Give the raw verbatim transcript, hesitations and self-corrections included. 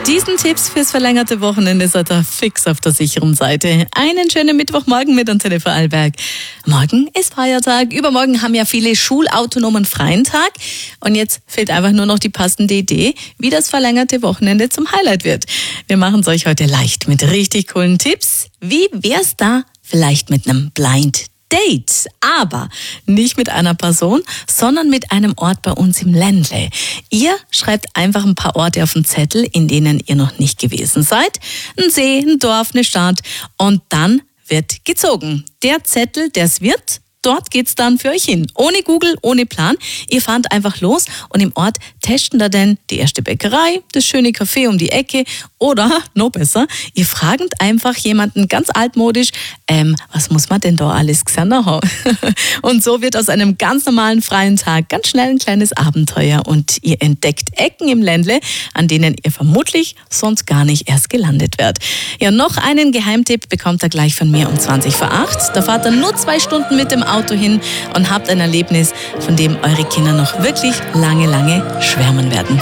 diesen Tipps fürs verlängerte Wochenende seid ihr fix auf der sicheren Seite. Einen schönen Mittwochmorgen mit Antenne Vorarlberg. Morgen ist Feiertag. Übermorgen haben ja viele schulautonomen freien Tag. Und jetzt fehlt einfach nur noch die passende Idee, wie das verlängerte Wochenende zum Highlight wird. Wir machen es euch heute leicht mit richtig coolen Tipps. Wie wär's da vielleicht mit einem Blind Date, aber nicht mit einer Person, sondern mit einem Ort bei uns im Ländle. Ihr schreibt einfach ein paar Orte auf den Zettel, in denen ihr noch nicht gewesen seid. Ein See, ein Dorf, eine Stadt und dann wird gezogen. Der Zettel, der's wird, dort geht's dann für euch hin. Ohne Google, ohne Plan. Ihr fahrt einfach los und im Ort testen da denn die erste Bäckerei, das schöne Café um die Ecke oder, noch besser, ihr fragt einfach jemanden ganz altmodisch, ähm, was muss man denn da alles gesehen haben? Und so wird aus einem ganz normalen freien Tag ganz schnell ein kleines Abenteuer und ihr entdeckt Ecken im Ländle, an denen ihr vermutlich sonst gar nicht erst gelandet werdet. Ja, noch einen Geheimtipp bekommt ihr gleich von mir um zwanzig vor acht. Da fahrt ihr nur zwei Stunden mit dem Auto hin und habt ein Erlebnis, von dem eure Kinder noch wirklich lange, lange schwärmen werden.